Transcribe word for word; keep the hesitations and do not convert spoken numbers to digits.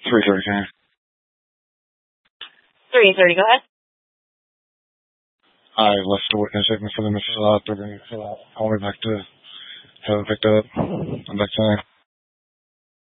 three thirty, can you? three thirty, go ahead. I left the witness statement for them to fill out. They're going to fill out. I'll be back to have it picked up. I'm back tonight.